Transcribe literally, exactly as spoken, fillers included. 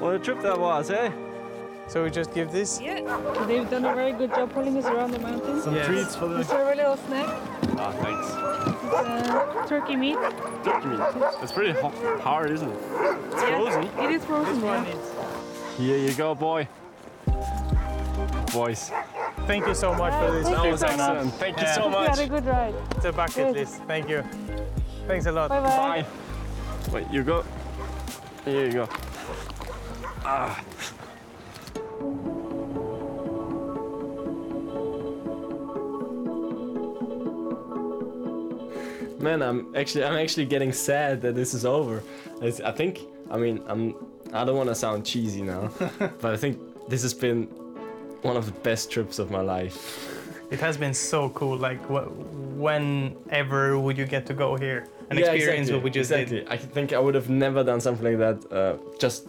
What a trip that was, eh? So we just give this? Yeah. They've done a very good job pulling us around the mountains. Some Yes. treats for the... This is our little snack. Ah, thanks. Uh, turkey meat. Turkey meat. It's pretty ho hard, isn't it? It's frozen. Yeah, it is frozen. This one Yeah. is... Here you go, boy. Boys. Thank you so much for this Thank That you was so much. excellent. Thank you Yeah. so We had a much. good ride. It's a bucket Good. list. Thank you. Thanks a lot. Bye bye. Bye. Wait, you go. Here you go. Ah. Man, I'm actually I'm actually getting sad that this is over. It's, I think I mean I'm I don't want to sound cheesy now, but I think this has been one of the best trips of my life. It has been so cool. Like, wh whenever would you get to go here and Yeah, experience exactly, what we just exactly. did? I think I would have never done something like that uh, just